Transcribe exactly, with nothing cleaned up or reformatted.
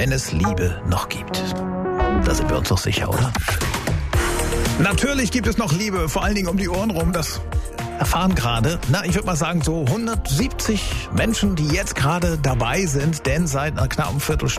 wenn es Liebe noch gibt. Da sind wir uns doch sicher, oder? Natürlich gibt es noch Liebe, vor allen Dingen um die Ohren rum. Das erfahren gerade, na, ich würde mal sagen, so hundertsiebzig Menschen, die jetzt gerade dabei sind, denn seit einer knappen Viertelstunde